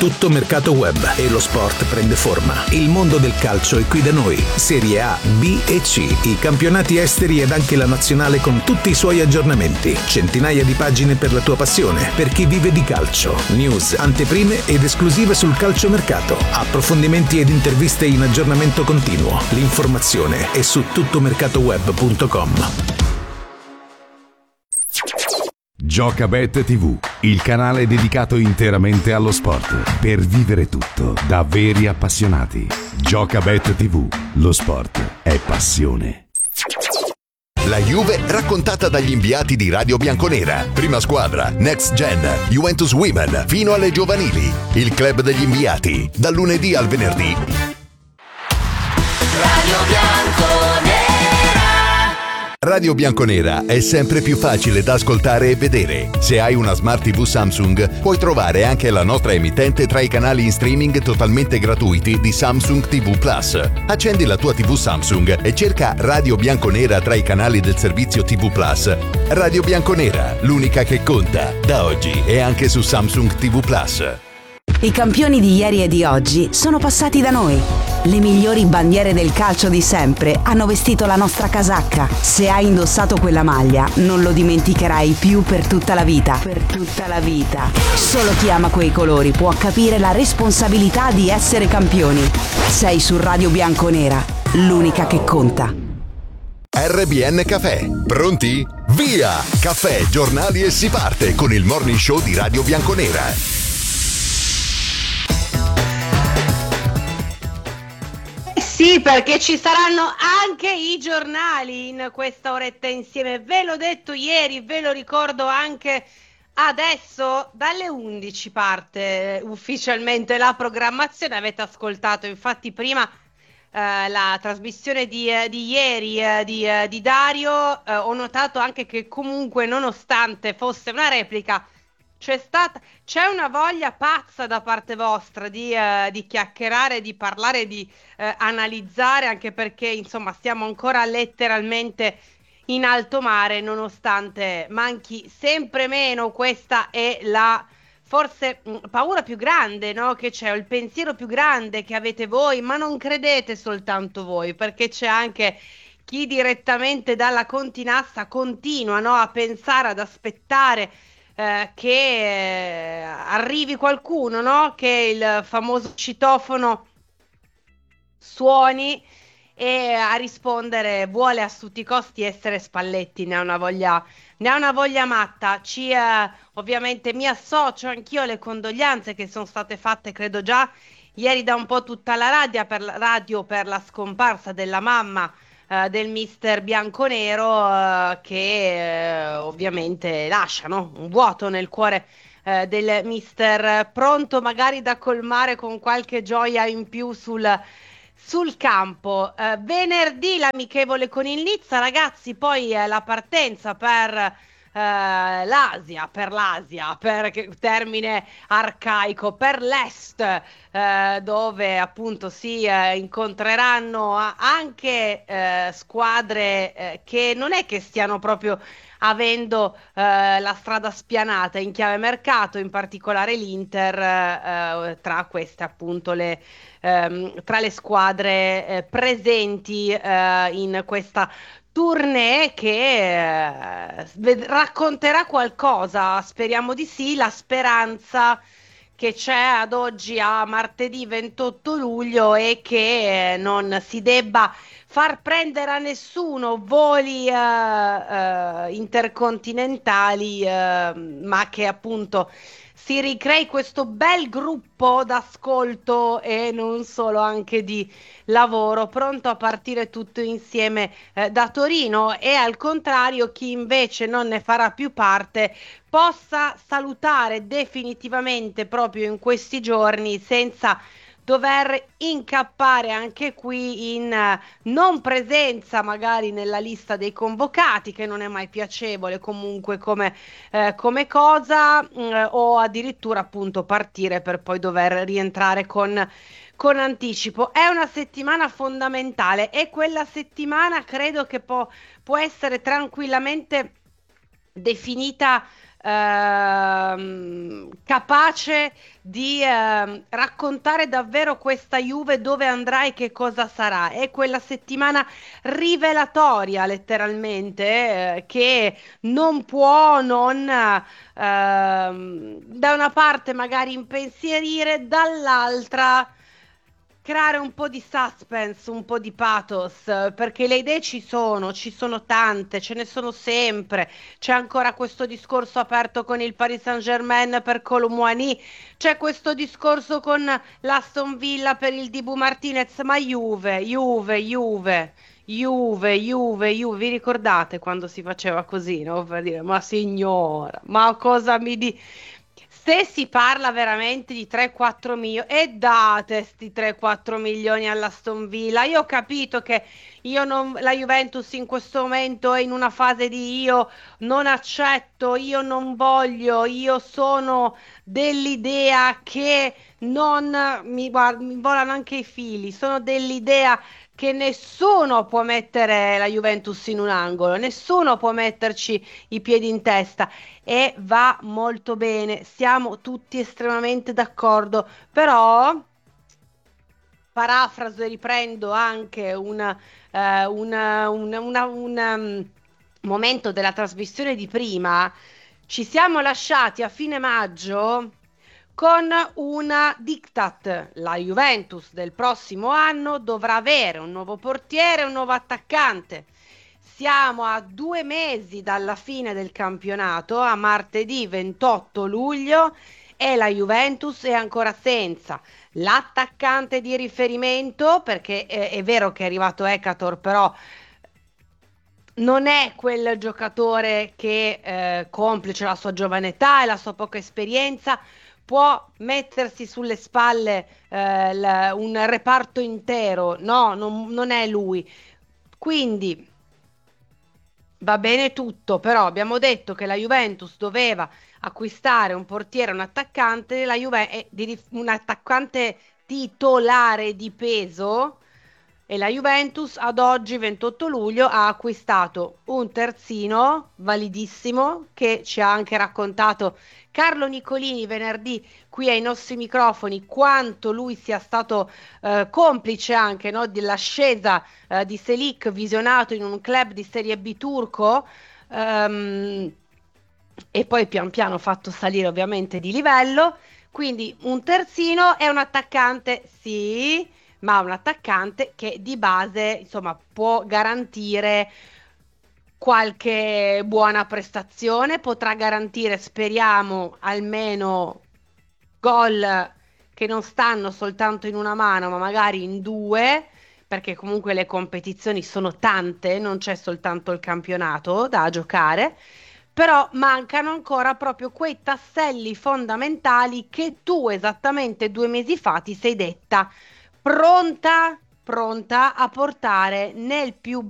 Tutto Mercato Web e lo sport prende forma. Il mondo del calcio è qui da noi. Serie A, B e C, i campionati esteri ed anche la nazionale con tutti i suoi aggiornamenti. Centinaia di pagine per la tua passione, per chi vive di calcio. News, anteprime ed esclusive sul calciomercato. Approfondimenti ed interviste in aggiornamento continuo. L'informazione è su tuttomercatoweb.com. Giocabet TV, il canale dedicato interamente allo sport, per vivere tutto da veri appassionati. Giocabet TV, lo sport è passione. La Juve raccontata dagli inviati di Radio Bianconera. Prima squadra, Next Gen, Juventus Women, fino alle giovanili. Il club degli inviati, dal lunedì al venerdì. Radio Bianconera. Radio Bianconera è sempre più facile da ascoltare e vedere. Se hai una Smart TV Samsung, puoi trovare anche la nostra emittente tra i canali in streaming totalmente gratuiti di Samsung TV Plus. Accendi la tua TV Samsung e cerca Radio Bianconera tra i canali del servizio TV Plus. Radio Bianconera, l'unica che conta, da oggi e anche su Samsung TV Plus. I campioni di ieri e di oggi sono passati da noi. Le migliori bandiere del calcio di sempre hanno vestito la nostra casacca. Se hai indossato quella maglia, non lo dimenticherai più per tutta la vita. Per tutta la vita. Solo chi ama quei colori può capire la responsabilità di essere campioni. Sei su Radio Bianconera, l'unica che conta. RBN Caffè. Pronti? Via! Caffè, giornali e si parte con il morning show di Radio Bianconera. Sì, perché ci saranno anche i giornali in questa oretta insieme. Ve l'ho detto ieri, ve lo ricordo anche adesso. Dalle 11 parte ufficialmente la programmazione. Avete ascoltato infatti prima la trasmissione di ieri di Dario. Ho notato anche che comunque, nonostante fosse una replica, c'è una voglia pazza da parte vostra di chiacchierare, di parlare, di analizzare, anche perché insomma stiamo ancora letteralmente in alto mare, nonostante manchi sempre meno. Questa è la forse paura più grande, no? Che c'è, o il pensiero più grande che avete voi, ma non credete soltanto voi, perché c'è anche chi direttamente dalla Continassa continua, no, a pensare, ad aspettare che arrivi qualcuno, no? Che il famoso citofono suoni, e a rispondere vuole a tutti i costi essere Spalletti. Ne ha una voglia matta. Ovviamente mi associo anch'io alle condoglianze che sono state fatte, credo già ieri, da un po' tutta la radio per la scomparsa della mamma del mister bianconero, che ovviamente lasciano un vuoto nel cuore del mister, pronto magari da colmare con qualche gioia in più sul campo. Venerdì l'amichevole con il Nizza, ragazzi, poi la partenza per l'Asia, per termine arcaico, per l'Est, dove appunto si incontreranno anche squadre che non è che stiano proprio avendo la strada spianata in chiave mercato, in particolare l'Inter, tra queste appunto tra le squadre presenti in questa tournée, che racconterà qualcosa, speriamo di sì. La speranza che c'è ad oggi, a martedì 28 luglio, è che non si debba far prendere a nessuno voli intercontinentali, ma che appunto si ricrei questo bel gruppo d'ascolto e non solo, anche di lavoro, pronto a partire tutto insieme da Torino, e al contrario chi invece non ne farà più parte possa salutare definitivamente proprio in questi giorni, senza dover incappare anche qui in non presenza magari nella lista dei convocati, che non è mai piacevole comunque come cosa, o addirittura appunto partire per poi dover rientrare con anticipo. È una settimana fondamentale, e quella settimana credo che può essere tranquillamente definita capace di raccontare davvero questa Juve dove andrà e che cosa sarà. È quella settimana rivelatoria, letteralmente, che non può non da una parte magari impensierire, dall'altra creare un po' di suspense, un po' di pathos, perché le idee ci sono tante, ce ne sono sempre. C'è ancora questo discorso aperto con il Paris Saint-Germain per Kolo Muani, c'è questo discorso con l'Aston Villa per il Dibu Martinez, ma Juve, vi ricordate quando si faceva così, no? Per dire, ma signora, ma cosa mi di... Se si parla veramente di 3-4 milioni, e date sti 3-4 milioni all'Aston Villa. Io ho capito che la Juventus in questo momento è in una fase di io non accetto, io non voglio, io sono dell'idea che non mi volano anche i fili, sono dell'idea che nessuno può mettere la Juventus in un angolo, nessuno può metterci i piedi in testa, e va molto bene, siamo tutti estremamente d'accordo, però parafraso e riprendo anche un momento della trasmissione di prima. Ci siamo lasciati a fine maggio con una diktat: la Juventus del prossimo anno dovrà avere un nuovo portiere e un nuovo attaccante. Siamo a 2 mesi dalla fine del campionato, a martedì 28 luglio, e la Juventus è ancora senza l'attaccante di riferimento, perché è vero che è arrivato Ekator, però non è quel giocatore che, complice la sua giovane età e la sua poca esperienza, può mettersi sulle spalle un reparto intero. No, non è lui. Quindi va bene tutto, però abbiamo detto che la Juventus doveva acquistare un portiere, un attaccante, un attaccante titolare di peso, e la Juventus ad oggi, 28 luglio, ha acquistato un terzino validissimo, che ci ha anche raccontato Carlo Nicolini venerdì qui ai nostri microfoni, quanto lui sia stato complice anche, no, dell'ascesa di Selic, visionato in un club di Serie B turco, e poi pian piano fatto salire ovviamente di livello. Quindi un terzino e un attaccante, sì, ma un attaccante che di base, insomma, può garantire qualche buona prestazione, potrà garantire, speriamo, almeno gol che non stanno soltanto in una mano, ma magari in due, perché comunque le competizioni sono tante, non c'è soltanto il campionato da giocare. Però mancano ancora proprio quei tasselli fondamentali che tu esattamente 2 mesi fa ti sei detta pronta a portare nel più